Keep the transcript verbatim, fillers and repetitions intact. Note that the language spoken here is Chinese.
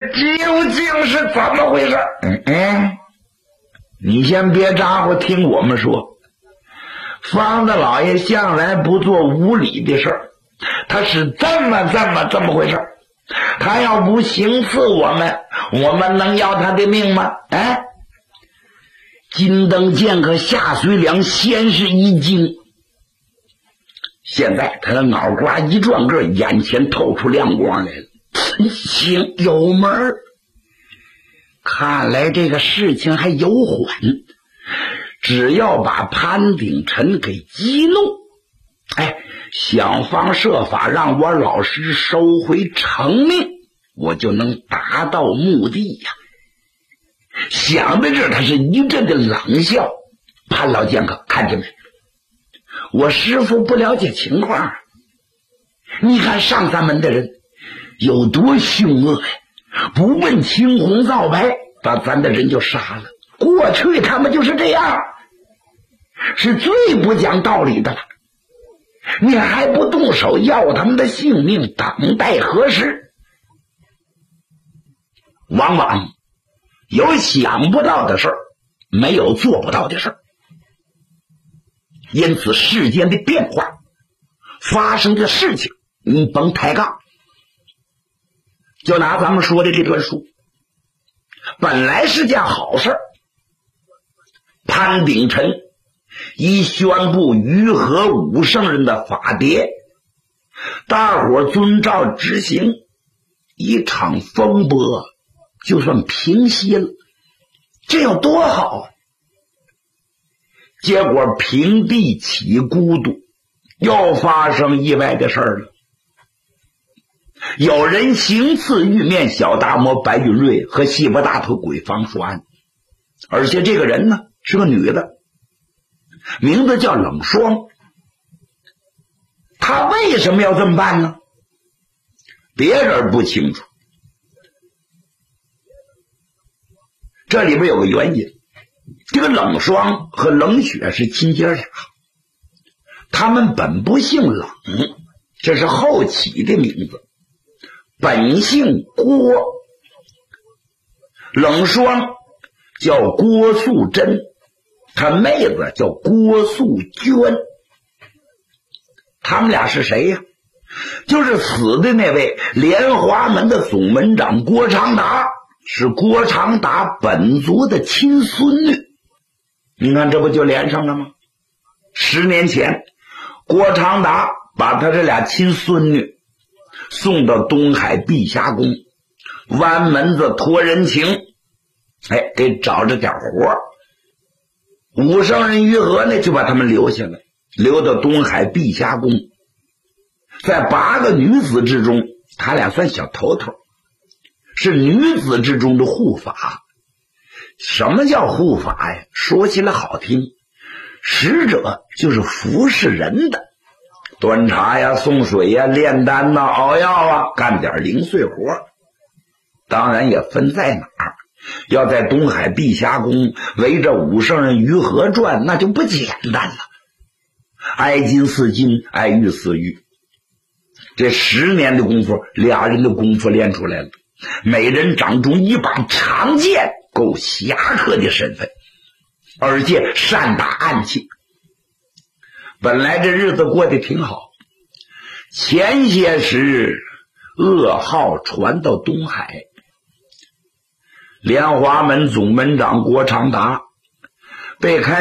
究竟是怎么回事？嗯嗯，你先别咋呼，听我们说。方子老爷向来不做无理的事儿，他是这么这么这么回事。他要不行刺我们，我们能要他的命吗？哎，金灯剑和夏随良先是一惊，现在他的脑瓜一转个，眼前透出亮光来了。行，有门儿，看来这个事情还有缓，只要把潘鼎臣给激怒，哎，想方设法让我老师收回成命，我就能达到目的呀。想到这儿，他是一阵的冷笑。潘老剑客，看见没？我师父不了解情况，你看上咱们的人有多凶恶呀！不问青红皂白，把咱的人就杀了。过去他们就是这样，是最不讲道理的了。你还不动手要他们的性命，等待何时？往往有想不到的事儿，没有做不到的事儿。因此世间的变化，发生的事情，你甭抬杠。就拿咱们说的这段书，本来是件好事。潘鼎臣一宣布于和武圣人的法牒，大伙遵照执行，一场风波就算平息了，这有多好啊！结果平地起孤独，又发生意外的事儿了。有人行刺玉面小大魔白云瑞和西伯大头鬼方淑安，而且这个人呢是个女的，名字叫冷霜。她为什么要这么办呢？别人不清楚，这里边有个原因。这个冷霜和冷雪是亲姐俩，他们本不姓冷，这是后起的名字，本姓郭。冷霜叫郭素贞，他妹子叫郭素娟。他们俩是谁呀？就是死的那位莲华门的总门长郭长达，是郭长达本族的亲孙女。你看这不就连上了吗？十年前郭长达把他这俩亲孙女送到东海碧霞宫，弯门子托人情，哎，给找着点活。武圣人于和呢，就把他们留下来，留到东海碧霞宫。在八个女子之中，他俩算小头头，是女子之中的护法。什么叫护法呀？说起来好听，使者就是服侍人的，端茶呀、送水呀、炼丹呐、熬药啊，干点零碎活。当然也分在哪儿，要在东海碧霞宫围着武圣人于和转，那就不简单了。挨金似金，挨玉似玉，这十年的功夫，俩人的功夫练出来了，每人掌中一把长剑，够侠客的身份，而且善打暗器。本来这日子过得挺好，前些时噩耗传到东海，莲华门总门长郭长达被开